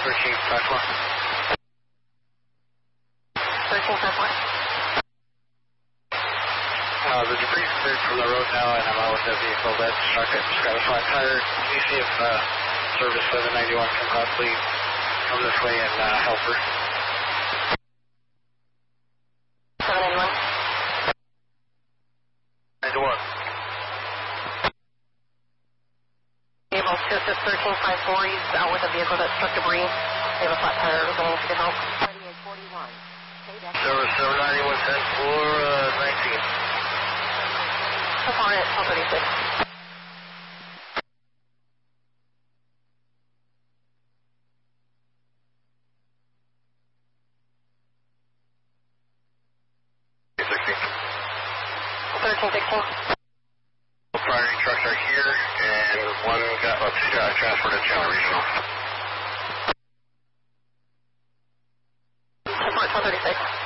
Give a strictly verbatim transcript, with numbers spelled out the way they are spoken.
thirteen five four. thirteen five four. Uh, the debris is cleared from the road now, and I'm out with that vehicle. That struck it, just got a flat tire. Let me see if uh, service seven ninety-one can possibly come this way and uh, help her. seven ninety-one. ninety-one. Able to assist thirteen five four. He's out with a vehicle that struck debris. They have a flat tire. We're going to get help. thirty-eight forty-one. Service seven ninety-one, ten four nineteen. So far at twelve thirty-six. thirteen sixteen. Priority trucks are here, and one got uh, transferred to Chandler Regional. Support twelve thirty-six.